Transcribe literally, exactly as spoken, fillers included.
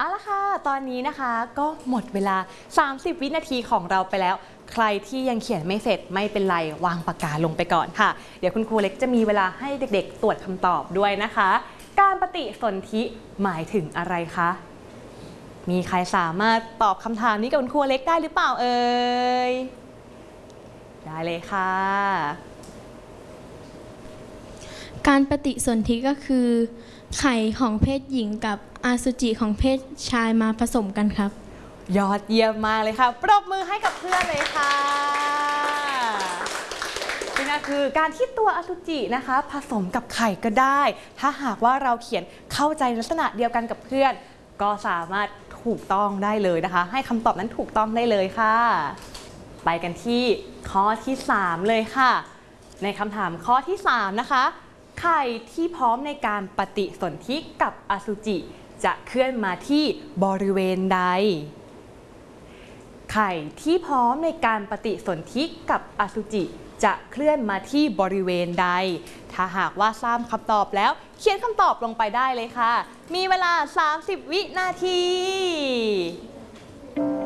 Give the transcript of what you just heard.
เอาละค่ะตอนนี้นะคะก็หมดเวลาสามสิบวินาทีของเราไปแล้วใครที่ยังเขียนไม่เสร็จไม่เป็นไรวางปากกาลงไปก่อนค่ะเดี๋ยวคุณครูเล็กจะมีเวลาให้เด็กๆตรวจคำตอบด้วยนะคะการปฏิสนธิหมายถึงอะไรคะมีใครสามารถตอบคำถามนี้กับคุณครูเล็กได้หรือเปล่าเอ่ยได้เลยค่ะการปฏิสนธิก็คือไข่ของเพศหญิงกับอสุจิของเพศชายมาผสมกันครับยอดเยี่ยมมากเลยค่ะปรบมือให้กับเพื่อนเลยค่ะนี่ก็คือการที่ตัวอสุจินะคะผสมกับไข่ก็ได้ถ้าหากว่าเราเขียนเข้าใจลักษณะเดียวกันกับเพื่อนก็สามารถถูกต้องได้เลยนะคะให้คำตอบนั้นถูกต้องได้เลยค่ะไปกันที่ข้อที่สามเลยค่ะในคำถามข้อที่สามนะคะไข่ที่พร้อมในการปฏิสนธิกับอสุจิจะเคลื่อนมาที่บริเวณใดไข่ที่พร้อมในการปฏิสนธิกับอสุจิจะเคลื่อนมาที่บริเวณใดถ้าหากว่าทราบคำตอบแล้วเขียนคำตอบลงไปได้เลยค่ะมีเวลาสามสิบวินาที